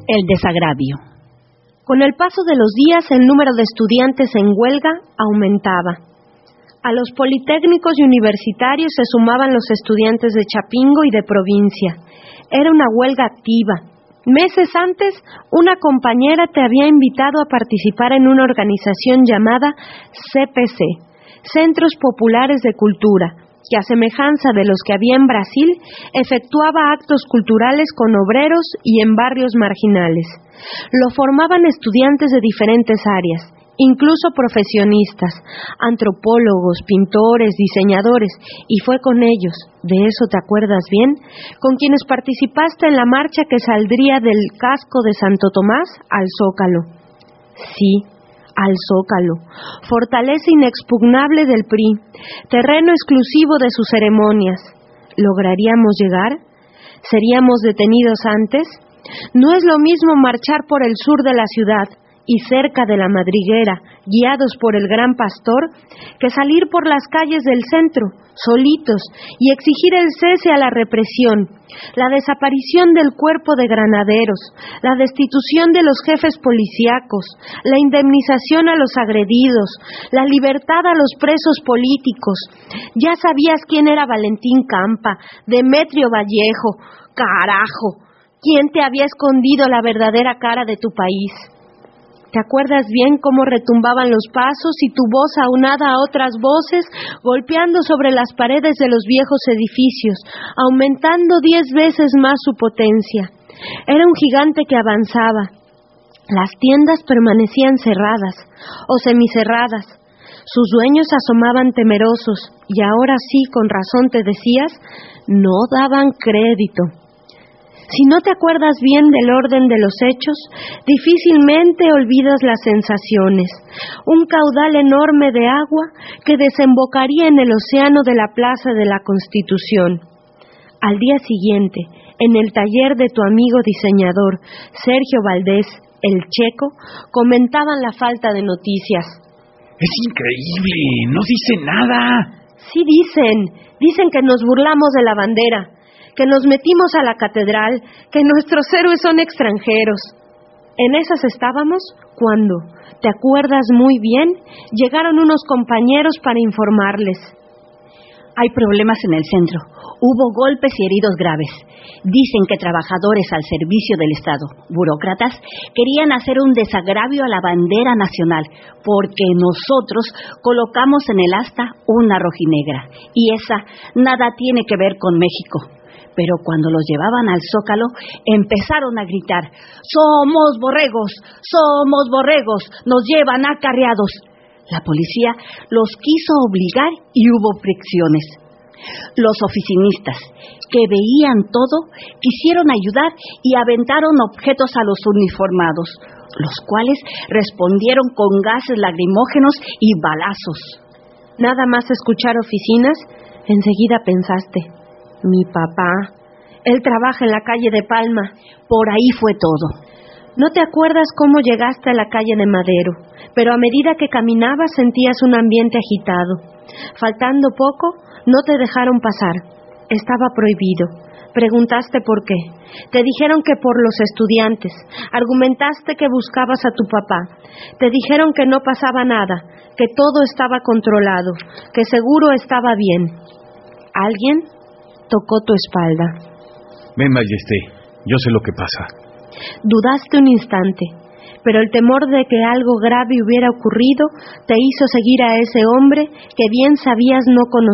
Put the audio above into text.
El desagravio. Con el paso de los días, el número de estudiantes en huelga aumentaba. A los politécnicos y universitarios se sumaban los estudiantes de Chapingo y de provincia. Era una huelga activa. Meses antes, una compañera te había invitado a participar en una organización llamada CPC, Centros Populares de Cultura, que a semejanza de los que había en Brasil, efectuaba actos culturales con obreros y en barrios marginales. Lo formaban estudiantes de diferentes áreas, incluso profesionistas, antropólogos, pintores, diseñadores, y fue con ellos, de eso te acuerdas bien, con quienes participaste en la marcha que saldría del casco de Santo Tomás al Zócalo. Sí, al Zócalo, fortaleza inexpugnable del PRI, terreno exclusivo de sus ceremonias. ¿Lograríamos llegar? ¿Seríamos detenidos antes? No es lo mismo marchar por el sur de la ciudad y cerca de la madriguera, guiados por el gran pastor, que salir por las calles del centro, solitos, y exigir el cese a la represión, la desaparición del cuerpo de granaderos, la destitución de los jefes policíacos, la indemnización a los agredidos, la libertad a los presos políticos. Ya sabías quién era Valentín Campa, Demetrio Vallejo, carajo, quién te había escondido la verdadera cara de tu país. ¿Te acuerdas bien cómo retumbaban los pasos y tu voz aunada a otras voces, golpeando sobre las paredes de los viejos edificios, aumentando 10 veces más su potencia? Era un gigante que avanzaba. Las tiendas permanecían cerradas o semicerradas. Sus dueños asomaban temerosos y ahora sí, con razón te decías, no daban crédito. Si no te acuerdas bien del orden de los hechos, difícilmente olvidas las sensaciones. Un caudal enorme de agua que desembocaría en el océano de la Plaza de la Constitución. Al día siguiente, en el taller de tu amigo diseñador, Sergio Valdés, el Checo, comentaban la falta de noticias. Es increíble, no dice nada. Sí dicen que nos burlamos de la bandera, que nos metimos a la catedral, que nuestros héroes son extranjeros. En esas estábamos cuando, ¿te acuerdas muy bien? Llegaron unos compañeros para informarles. Hay problemas en el centro. Hubo golpes y heridos graves. Dicen que trabajadores al servicio del Estado, burócratas, querían hacer un desagravio a la bandera nacional, porque nosotros colocamos en el asta una rojinegra, y esa nada tiene que ver con México. Pero cuando los llevaban al Zócalo, empezaron a gritar: ¡Somos borregos! ¡Somos borregos! ¡Nos llevan acarreados! La policía los quiso obligar y hubo fricciones. Los oficinistas, que veían todo, quisieron ayudar y aventaron objetos a los uniformados, los cuales respondieron con gases lacrimógenos y balazos. Nada más escuchar oficinas, enseguida pensaste: mi papá, él trabaja en la calle de Palma. Por ahí fue todo. No te acuerdas cómo llegaste a la calle de Madero, pero a medida que caminabas sentías un ambiente agitado. Faltando poco, no te dejaron pasar. Estaba prohibido. Preguntaste por qué. Te dijeron que por los estudiantes. Argumentaste que buscabas a tu papá. Te dijeron que no pasaba nada, que todo estaba controlado, que seguro estaba bien. Alguien tocó tu espalda. Ven, Majesté, yo sé lo que pasa. Dudaste un instante, pero el temor de que algo grave hubiera ocurrido te hizo seguir a ese hombre que bien sabías no conocía.